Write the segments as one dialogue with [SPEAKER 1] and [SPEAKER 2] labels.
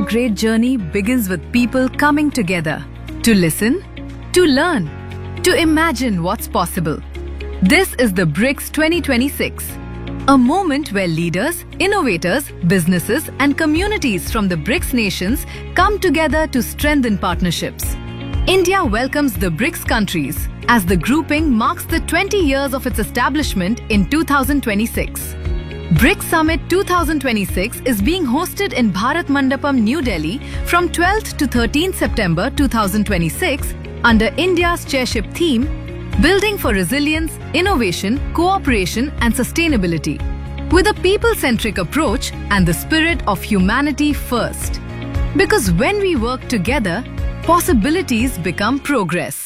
[SPEAKER 1] great journey begins with people coming together to listen, to learn, to imagine what's possible. This is the BRICS 2026, a moment where leaders, innovators, businesses, and communities from the BRICS nations come together to strengthen partnerships. India welcomes the BRICS countries as the grouping marks the 20 years of its establishment in 2026. BRICS Summit 2026 is being hosted in Bharat Mandapam, New Delhi from 12th to 13th September 2026 under India's chairship theme, Building for Resilience, Innovation, Cooperation and Sustainability, with a people-centric approach and the spirit of humanity first. Because when we work together, possibilities become progress.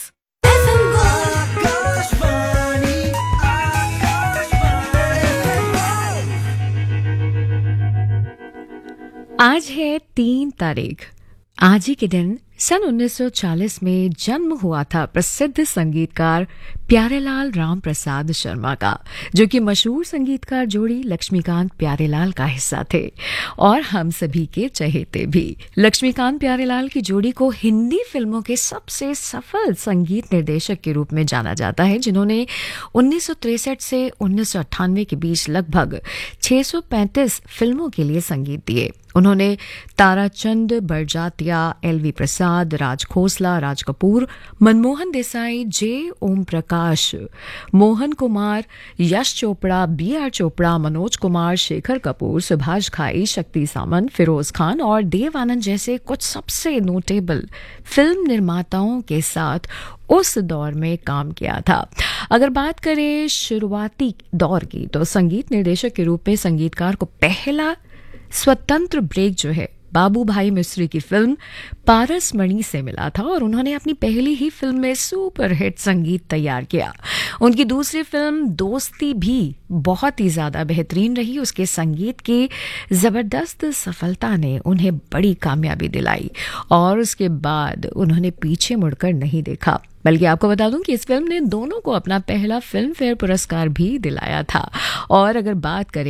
[SPEAKER 2] आज है 3 तारीख। आज ही के दिन सन 1940 में जन्म हुआ था प्रसिद्ध संगीतकार प्यारेलाल राम प्रसाद शर्मा का, जो कि मशहूर संगीतकार जोड़ी लक्ष्मीकांत प्यारेलाल का हिस्सा थे और हम सभी के चहेते भी। लक्ष्मीकांत प्यारेलाल की जोड़ी को हिंदी फिल्मों के सबसे सफल संगीत निर्देशक के रूप में जाना जाता है, जिन्होंने 1963 से 1998 के बीच लगभग 635 फिल्मों के लिए संगीत दिए। उन्होंने ताराचंद बड़जात्या, एलवी प्रसाद, राज खोसला, राज कपूर, मनमोहन देसाई, जे ओम प्रकाश, मोहन कुमार, यश चोपड़ा, बी.आर. चोपड़ा, मनोज कुमार, शेखर कपूर, सुभाष घाई, शक्ति सामंत, फिरोज खान और देव आनंद जैसे कुछ सबसे नोटेबल फिल्म निर्माताओं के साथ उस दौर में काम किया था। अगर बात करें शुरुआती दौर की, तो संगीत निर्देशक के रूप में संगीतकार को पहला स्वतंत्र ब्रेक जो है बाबू भाई मिस्त्री की फिल्म पारस मणि से मिला था और उन्होंने अपनी पहली ही फिल्म में सुपर हिट संगीत तैयार किया। उनकी दूसरी फिल्म दोस्ती भी बहुत ही ज्यादा बेहतरीन रही। उसके संगीत की जबरदस्त सफलता ने उन्हें बड़ी कामयाबी दिलाई और उसके बाद उन्होंने पीछे मुड़कर नहीं देखा। बल्कि आपको बता दूं कि इस फिल्म ने दोनों को अपना पहला फिल्म फेयर पुरस्कार भी दिलाया था। और अगर बात करें